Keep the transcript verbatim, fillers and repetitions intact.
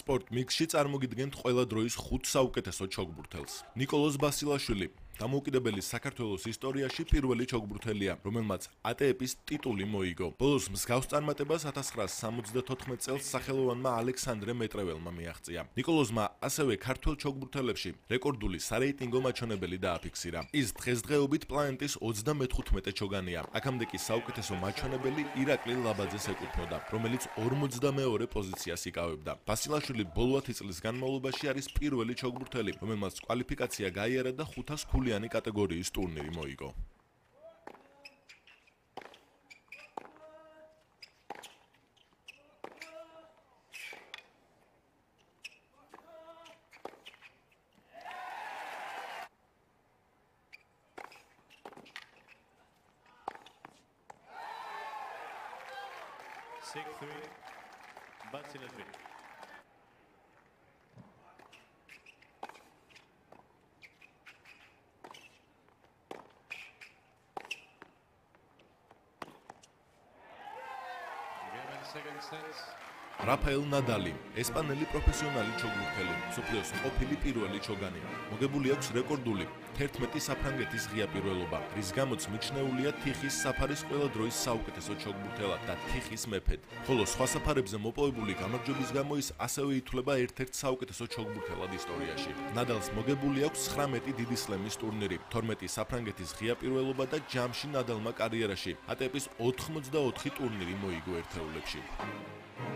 სპორტ მიქსში წარმოგიდგენთ ყველა დროის ხუთ საუკეთესო ჩოგბურთელს. ნიკოლოზ ბასილაშვილი დამოუკიდებელი საქართველოს ისტორიაში პირველი ჩოგბურთელია, რომელმაც эй ტი ეფ-ის ტიტული მოიგო. ბოლოს მსგავს წარმატებას ათას ცხრაას სამოცდათოთხმეტ წელს სახელოვანმა ალექსანდრე მეტრეველმა მიაღწია. ნიკოლოზმა ასევე ქართველ ჩოგბურთელებში რეკორდული სარეიტინგო მაჩვენებელი დააფიქსირა. ის დღესდღეობით პლანეტის ოცდამეთხუთმეტე ჩოგანია. აქამდე კი საუკეთესო მაჩვენებელი ირაკლი ლაბაძეს ეკუთვნოდა, რომელიც ორმოცდამეორე პოზიციას იკავებდა. ბასილაშვილი ბოლო ათი წლის განმავლობაში არის პირველი ჩოგბურთელი, რომელმაც კვალიფიკაცია გაიარა და ხუთას ქულიანი კატეგორიის ტურნირი მოიგო. six three Basilashvili. Second set. რაფაელ ნადალი, ესპანელი პროფესიონალი ჩოგბურთელი, მსოფლიოს ყოფილი პირველი ჩოგანია. მოგებული აქვს რეკორდული თერთმეტი საფრანგეთის ღია პირველობა, რის გამოც მიჩნეულია თიხის საფარის ყველა დროის საუკეთესო ჩოგბურთელად და თიხის მეფედ. ხოლო სხვა საფარებზე მოპოვებული გამარჯვების გამო ის ასევე ითვლება ერთ-ერთ საუკეთესო ჩოგბურთელად ისტორიაში. ნადალს მოგებული აქვს ცხრამეტი დიდი სლემის ტურნირი, თორმეტი საფრანგეთის ღია პირველობა და ჯამში ნადალმა კარიერაში эй ტი ეფ-ის ოთხმოცდაოთხი ტურნირი მოიგო ერთეულებში.